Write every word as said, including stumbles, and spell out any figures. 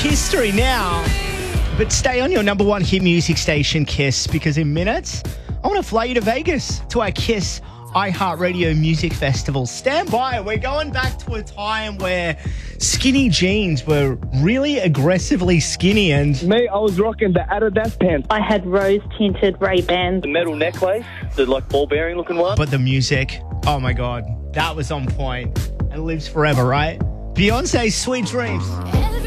history now. But stay on your number one hit music station, Kiss, because in minutes, I want to fly you to Vegas to our Kiss iHeartRadio Music Festival. Stand by. We're going back to a time where skinny jeans were really aggressively skinny and... Mate, I was rocking the Adidas pants. I had rose-tinted Ray-Bans. The metal necklace, the like ball-bearing looking one. But the music, oh my God, that was on point. It lives forever, right? Beyonce's Sweet Dreams.